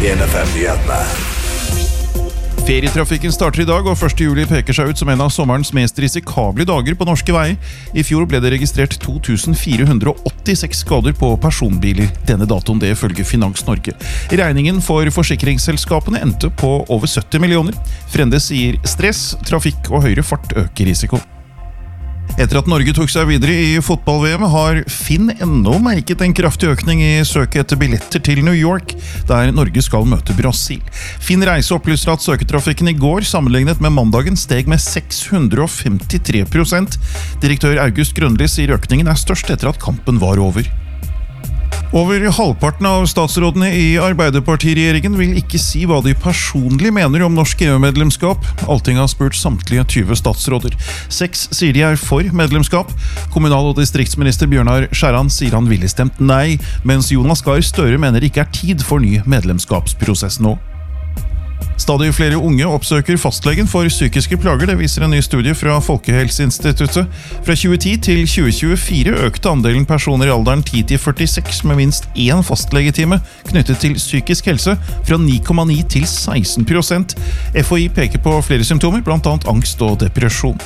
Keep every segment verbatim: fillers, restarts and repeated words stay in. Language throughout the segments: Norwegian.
en F M-nyhetene. Ferietrafikken starter i dag, og første juli peker seg ut som en av sommerens mest risikable dager på norske veier. I fjor ble det registrert to tusen fire hundre åttiseks skader på personbiler. Denne datoen det følger Finans Norge. Regningen for forsikringsselskapene endte på over sytti millioner. Frende sier stress, trafikk og høyere fart øker risiko. Etter at Norge tok seg videre i fotball-V M, har Finn ennå merket en kraftig økning i søket etter billetter til New York, der Norge skal møte Brasil. Finn Reise opplyser at søketrafikken i går, sammenlignet med mandagen, steg med seks hundre femtitre prosent. Direktør August Grønli sier økningen er størst etter at kampen var over. Over halvparten av statsrådene i Arbeiderpartiregjeringen vil ikke si hva de personlig mener om norsk E U-medlemskap. Alting har spurt samtlige tyve statsråder. Seks sier de er for medlemskap. Kommunal- og distriktsminister Bjørnar Skjæran sier han ville stemt nei, mens Jonas Gahr Støre mener det ikke er tid for ny medlemskapsprosess nå. Stadig flere unge oppsøker fastlegen for psykiske plager, det viser en ny studie fra Folkehelseinstituttet. Fra tjue ti til tjue tjuefire økte andelen personer i alderen ti til førtiseks med minst én fastlegetime knyttet til psykisk helse, fra ni komma ni til seksten prosent. F H I peker på flere symptomer, blant annet angst og depresjon.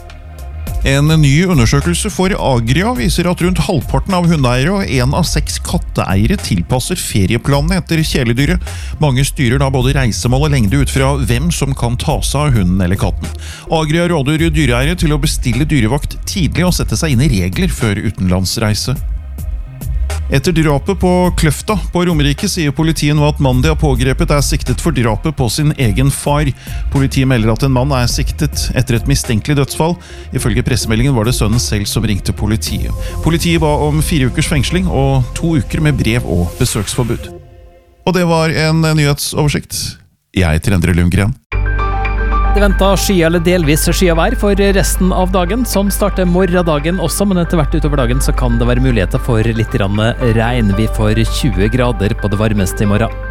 En ny undersøkelse for Agria viser at rundt halvparten av hundeeiere og en av seks katteeiere tilpasser ferieplanene etter kjæledyret. Mange styrer da både reisemål og lengde ut fra hvem som kan ta seg av hunden eller katten. Agria råder dyreeiere til å bestille dyrevakt tidlig og sette seg inn i regler før utenlandsreise. Etter drapet på Kløfta på Romerike sier politiet nå at mannen de har pågrepet er siktet for drapet på sin egen far. Politiet melder at en mann er siktet etter et mistenkelig dødsfall. Ifølge pressemeldingen var det sønnen selv som ringte politiet. Politiet ba om fire ukers fengsling og to uker med brev- og besøksforbud. Og det var en nyhetsoversikt. Jeg heter Endre Lundgren. Det venter sky eller delvis skyavær for resten av dagen, som starter morgendagen også, men etter hvert utover dagen så kan det være muligheter for litt regn. Vi får tjue grader på det varmeste i morgen.